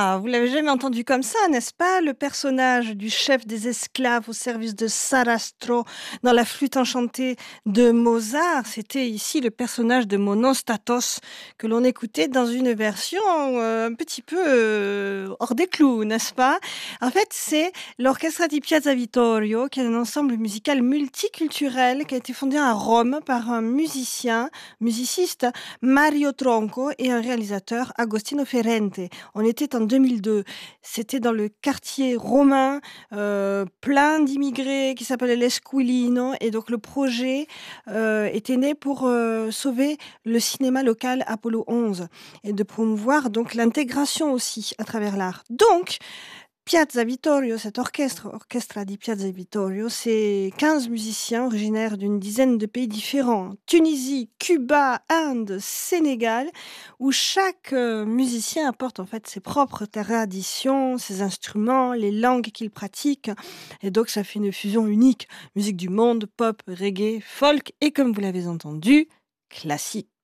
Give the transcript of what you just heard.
Ah, vous l'avez jamais entendu comme ça, n'est-ce pas? Le personnage du chef des esclaves au service de Sarastro dans la flûte enchantée de Mozart, c'était ici le personnage de Monostatos que l'on écoutait dans une version un petit peu hors des clous, n'est-ce pas? En fait, c'est l'Orchestra di Piazza Vittorio, qui est un ensemble musical multiculturel qui a été fondé à Rome par un musiciste, Mario Tronco, et un réalisateur, Agostino Ferrente. On était en 2002. C'était dans le quartier romain, plein d'immigrés qui s'appelait l'Esquilino. Et donc le projet était né pour sauver le cinéma local Apollo 11 et de promouvoir donc l'intégration aussi à travers l'art. Donc, Piazza Vittorio, cet orchestre, Orchestra di Piazza Vittorio, c'est 15 musiciens originaires d'une dizaine de pays différents. Tunisie, Cuba, Inde, Sénégal, où chaque musicien apporte en fait ses propres traditions, ses instruments, les langues qu'il pratique. Et donc ça fait une fusion unique. Musique du monde, pop, reggae, folk et comme vous l'avez entendu, classique.